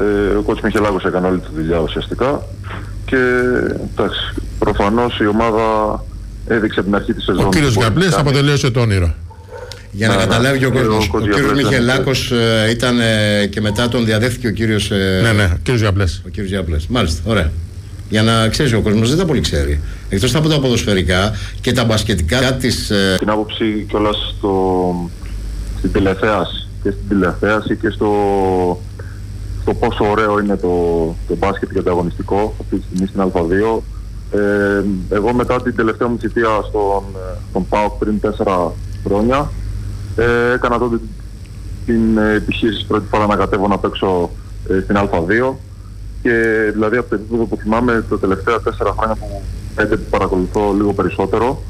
Ο coach Μιχελάκος έκανε όλη τη δουλειά ουσιαστικά και εντάξει, προφανώς η ομάδα έδειξε από την αρχή της σεζόν. Ο κύριος Γιαμπλές αποτελείωσε το όνειρο. Για να καταλάβει ο κόσμος, ο κύριος Μιχελάκος ήταν και μετά τον διαδέχθηκε ο κύριος... Ναι, ο κύριος Γιαμπλές. Ο κύριος Γιαμπλές, μάλιστα, ωραία. Για να ξέρει ο κόσμος, δεν τα πολύ ξέρει. Εκτός από τα ποδοσφαιρικά και τα μπασκετικά της... Την άποψη κιόλας στην τηλεθέαση και στην τηλεθέαση και στο πόσο ωραίο είναι το μπάσκετ και το αγωνιστικό αυτή τη στιγμή στην Α2. Εγώ μετά την τελευταία μου θητεία στον ΠΑΟΚ πριν 4 χρόνια έκανα τότε την επιχείρηση πρώτη φορά να κατέβω να παίξω στην Α2 και δηλαδή από το επίπεδο που θυμάμαι τα τελευταία 4 χρόνια που παρακολουθώ λίγο περισσότερο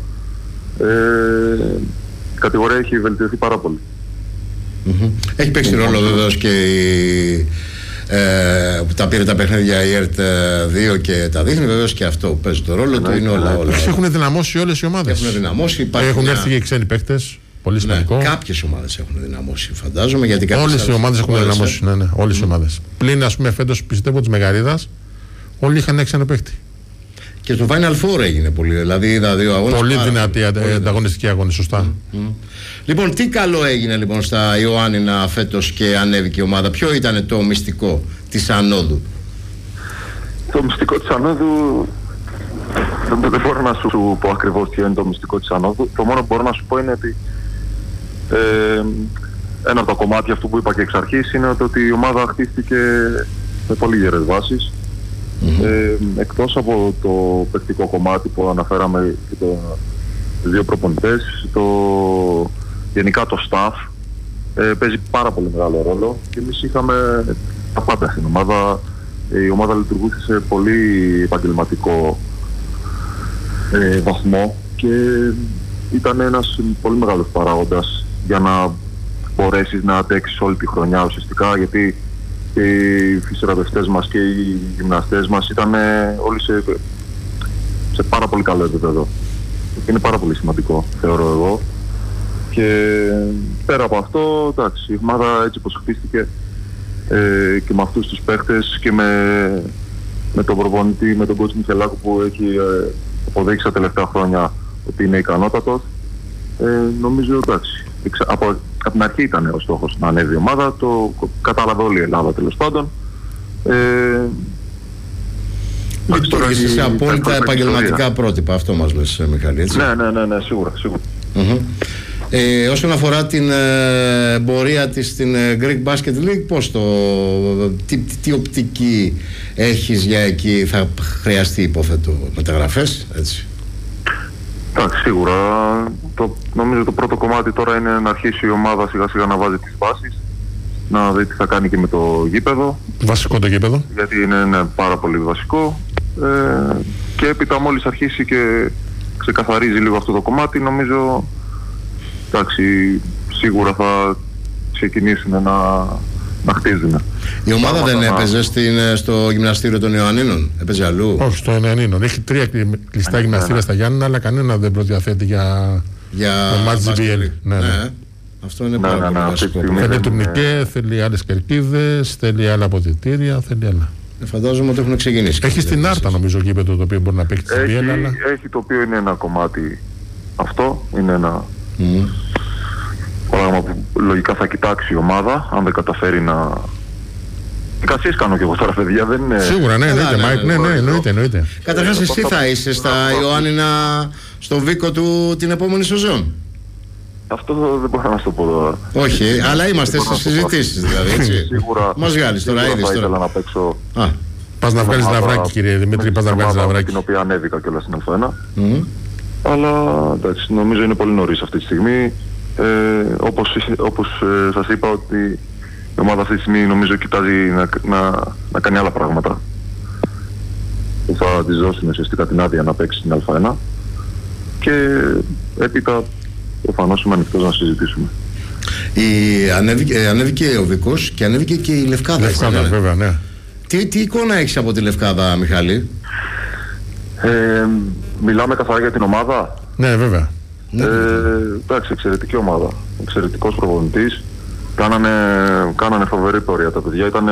η κατηγορία έχει βελτιωθεί πάρα πολύ. Έχει παίξει ρόλο βεβαίως και που τα πήρε τα παιχνίδια η ΕΡΤ 2 και τα δείχνει, βεβαίως και αυτό παίζει το ρόλο του, είναι όλα. Έχουν δυναμώσει όλες οι ομάδες. Έχουν έρθει και οι ξένοι παίκτες. Πολύ σημαντικό. Κάποιες ομάδες έχουν δυναμώσει, φαντάζομαι. Γιατί όλες οι ομάδες έχουν δυναμώσει. Ναι, όλες οι ομάδες. Πλην, ας πούμε, φέτος πιστεύω της Μεγαρίδας, όλοι είχαν ένα ξένο παίκτη. Και στο Final Four έγινε πολύ. Δηλαδή είδα 2 αγώνες. Πολύ δυνατή ανταγωνιστική αγώνη, σωστά. Λοιπόν, τι καλό έγινε λοιπόν στα Ιωάννινα φέτος και ανέβηκε η ομάδα? Ποιο ήταν το μυστικό της ανόδου? Το μυστικό της ανόδου δεν μπορώ να σου πω ακριβώς ποιο είναι το μυστικό της ανόδου. Το μόνο που μπορώ να σου πω είναι ότι ένα από τα κομμάτια αυτού που είπα και εξ αρχής είναι ότι η ομάδα χτίστηκε με πολύ γερές βάσεις. Εκτός από το παικτικό κομμάτι που αναφέραμε και τους δύο προπονητές, γενικά το staff παίζει πάρα πολύ μεγάλο ρόλο και εμείς είχαμε τα πάντα στην ομάδα. Η ομάδα λειτουργούσε σε πολύ επαγγελματικό βαθμό και ήταν ένας πολύ μεγάλος παράγοντας για να μπορέσεις να αντέξεις όλη τη χρονιά ουσιαστικά, γιατί και οι φυσιοθεραπευτές μας και οι γυμναστές μας ήταν όλοι σε πάρα πολύ καλό επίπεδο. Είναι πάρα πολύ σημαντικό, θεωρώ εγώ. Και πέρα από αυτό, εντάξει, η ομάδα έτσι πως χτίστηκε και με αυτούς τους παίχτες και με τον προπονητή, με τον coach Μιχελάκο που έχει αποδείξει τα τελευταία χρόνια ότι είναι ικανότατος, νομίζω εντάξει. Από την αρχή ήταν ο στόχος να ανέβει η ομάδα, το κατάλαβε όλη η Ελλάδα τέλος πάντων. Λειτουργήσε σε απόλυτα επαγγελματικά πρότυπα, αυτό μας λες, Μιχάλη, έτσι? Ναι, σίγουρα. Όσον αφορά την πορεία της στην Greek Basket League, πώς τι οπτική έχεις για εκεί? Θα χρειαστεί, υποθέτω, μεταγραφές, έτσι? Εντάξει, σίγουρα. Νομίζω το πρώτο κομμάτι τώρα είναι να αρχίσει η ομάδα σιγά σιγά να βάζει τις βάσεις, να δει τι θα κάνει και με το γήπεδο. Βασικό το γήπεδο. Γιατί είναι πάρα πολύ βασικό. Και έπειτα μόλις αρχίσει και ξεκαθαρίζει λίγο αυτό το κομμάτι, νομίζω εντάξει, σίγουρα θα ξεκινήσουν να χτίζουν. Η ομάδα δεν έπαιζε στο γυμναστήριο των Ιωαννίνων? Έπαιζε αλλού? Όχι, στο Ιωαννίνων. Έχει 3 κλειστά γυμναστήρια στα Γιάννηνα, αλλά κανένα δεν προδιαθέτει για μάτς GBL. Ναι. Αυτό είναι πάρα πολύ βασικό. Θέλει τουρνικέ, θέλει άλλες κερκίδες, θέλει άλλα αποδυτήρια, θέλει άλλα. Φαντάζομαι ότι έχουν ξεκινήσει. Έχει στην Άρτα νομίζω γήπεδο το οποίο μπορεί να παίξει GBL, αλλά... Έχει, το οποίο είναι ένα κομμάτι αυτό, είναι ένα πράγμα που λογικά θα κοιτάξει η ομάδα, αν δεν καταφέρει να... Δικασίες κάνω και εγώ τώρα, παιδιά, δεν είναι... Σίγουρα, ναι, εννοείται. Καταρχάς, εσύ θα είσαι στα Ιωάννινα, στο Βίκο του την επόμενη σεζόν? Αυτό δεν μπορώ να σου το πω τώρα. Όχι, αλλά είμαστε στις συζητήσεις δηλαδή, έτσι. Σίγουρα. Μας βγάλεις τώρα, είδες τώρα. Ήθελα να παίξω... Πας να βγάλεις ναυράκι, κύριε Δημήτρη, πας να βγάλεις ναυράκι. Την οποία ανέβηκα κιόλας στην Α1. Αλλά εντάξει, νομίζω είναι πολύ νωρίς αυτή τη στιγμή. Όπως σας είπα, ότι η ομάδα αυτή τη στιγμή νομίζω κοιτάζει να κάνει άλλα πράγματα που θα της δώσουν ουσιαστικά την άδεια να παίξει στην Α1 και έπειτα προφανώς είμαι ανοιχτός να συζητήσουμε. Ανέβηκε ο Βίκος και ανέβηκε και η Λευκάδα. Λευκάδα, βέβαια, ναι. Τι εικόνα έχεις από τη Λευκάδα, Μιχάλη? Μιλάμε καθαρά για την ομάδα. Ναι, βέβαια. Εντάξει, εξαιρετική ομάδα. Εξαιρετικός προπονητής. Κάνανε φοβερή πορεία τα παιδιά.